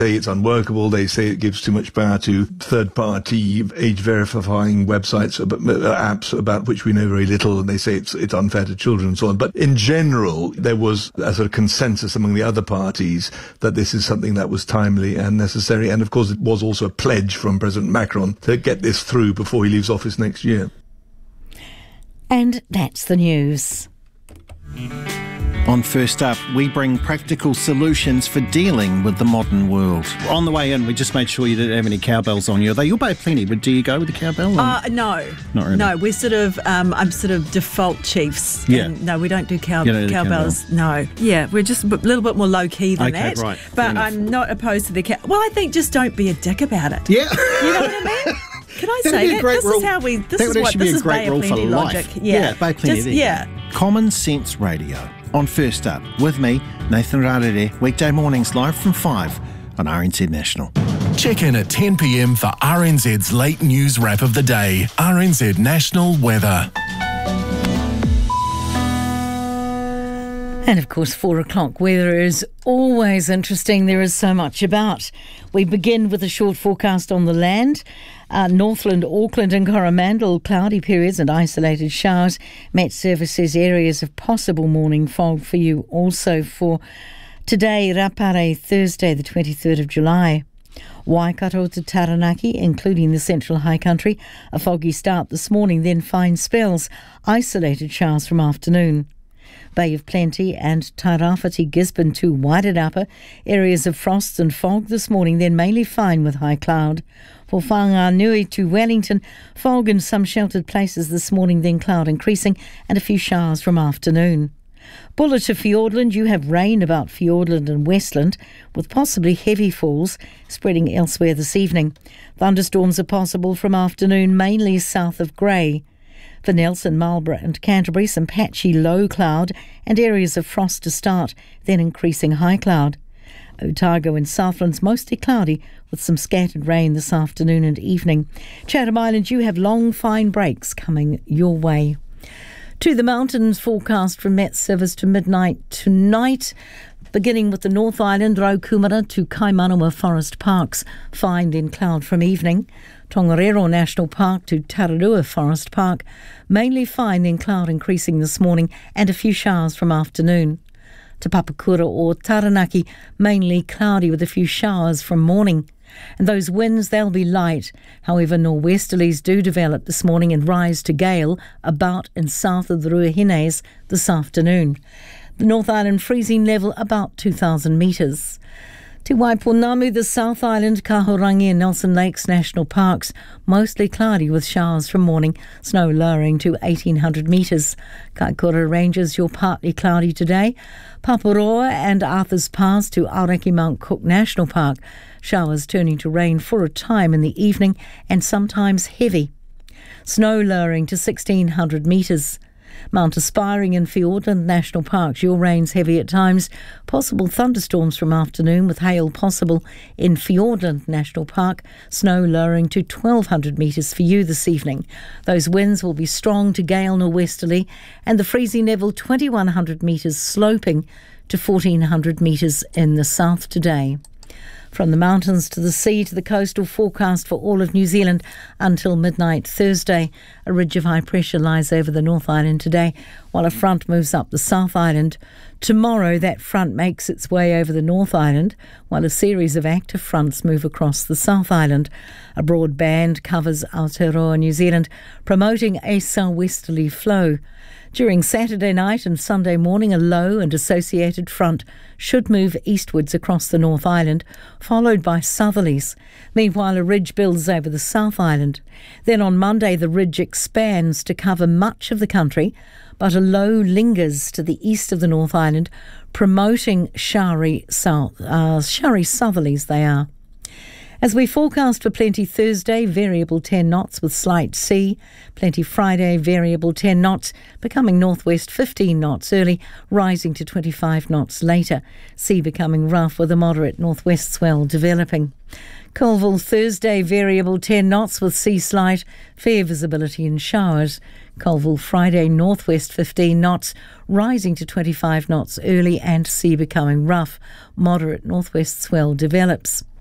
say it's unworkable. They say it gives too much power to third-party age-verifying websites, apps about which we know very little, and they say it's unfair to children and so on. But in general, there was a sort of consensus among the other parties that this is something that was timely and necessary. And of course, it was also a pledge from President Macron to get this through before he leaves office next year. And that's the news. On First Up, we bring practical solutions for dealing with the modern world. On the way in, we just made sure you didn't have any cowbells on you. You'll pay plenty, but do you go with the cowbell? No. Not really. No, we're sort of, I'm sort of default chiefs. Yeah. No, we don't do cowbells. No. Yeah, we're just a little bit more low-key than that. Right. But I'm not opposed to the Well, I think just don't be a dick about it. Yeah. You know what I mean? Can I say that? This is how we... This is Bay of Plenty logic. Yeah, Bay of Plenty. Yeah. Common Sense Radio. On First Up, with me, Nathan Rarere, weekday mornings live from 5 on RNZ National. Check in at 10 p.m. for RNZ's late news wrap of the day. RNZ National Weather. And of course, 4 o'clock weather is always interesting. There is so much about. We begin with a short forecast on the land. Northland, Auckland and Coromandel, cloudy periods and isolated showers. Met Service says areas of possible morning fog for you also for today, Rapare, Thursday, the 23rd of July. Waikato to Taranaki, including the Central High Country. A foggy start this morning, then fine spells. Isolated showers from afternoon. Bay of Plenty and Tairāwhiti, Gisborne to Wairarapa. Areas of frost and fog this morning, then mainly fine with high cloud. For Whanganui to Wellington, fog in some sheltered places this morning, then cloud increasing and a few showers from afternoon. Buller to Fiordland, you have rain about Fiordland and Westland, with possibly heavy falls spreading elsewhere this evening. Thunderstorms are possible from afternoon, mainly south of Grey. For Nelson, Marlborough and Canterbury, some patchy low cloud and areas of frost to start, then increasing high cloud. Otago and Southlands mostly cloudy with some scattered rain this afternoon and evening. Chatham Island, you have long fine breaks coming your way. To the mountains, forecast from Met Service to midnight tonight. Beginning with the North Island, Raukumara to Kaimanawa Forest Parks, fine then cloud from evening. Tongariro National Park to Tararua Forest Park, mainly fine then cloud increasing this morning and a few showers from afternoon. To Papakura or Taranaki, mainly cloudy with a few showers from morning. And those winds, they'll be light. However, nor'westerlies do develop this morning and rise to gale about and south of the Ruahines this afternoon. The North Island freezing level about 2,000 metres. To Waiponamu, the South Island, Kahurangi and Nelson Lakes National Parks, mostly cloudy with showers from morning, snow lowering to 1,800 metres. Kaikoura Ranges, you're partly cloudy today. Paparoa and Arthur's Pass to Aoraki Mount Cook National Park, showers turning to rain for a time in the evening and sometimes heavy. Snow lowering to 1,600 metres. Mount Aspiring and Fiordland National Parks, your rain's heavy at times. Possible thunderstorms from afternoon with hail possible in Fiordland National Park. Snow lowering to 1,200 metres for you this evening. Those winds will be strong to gale nor'westerly and the freezing level 2,100 metres sloping to 1,400 metres in the south today. From the mountains to the sea to the coastal, forecast for all of New Zealand until midnight Thursday. A ridge of high pressure lies over the North Island today, while a front moves up the South Island. Tomorrow, that front makes its way over the North Island, while a series of active fronts move across the South Island. A broad band covers Aotearoa, New Zealand, promoting a southwesterly flow. During Saturday night and Sunday morning, a low and associated front should move eastwards across the North Island, followed by southerlies. Meanwhile, a ridge builds over the South Island. Then on Monday, the ridge expands to cover much of the country, but a low lingers to the east of the North Island, promoting showery southerlies they are. As we forecast for Plenty Thursday, variable 10 knots with slight sea. Plenty Friday, variable 10 knots, becoming northwest 15 knots early, rising to 25 knots later. Sea becoming rough with a moderate northwest swell developing. Colville Thursday variable 10 knots with sea slight, fair visibility and showers. Colville Friday northwest 15 knots, rising to 25 knots early and sea becoming rough. Moderate northwest swell develops.